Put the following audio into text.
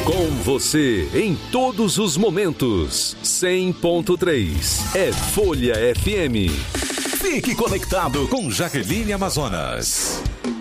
Com você em todos os momentos. 100.3 é Folha FM. Fique conectado com Jaqueline Amazonas.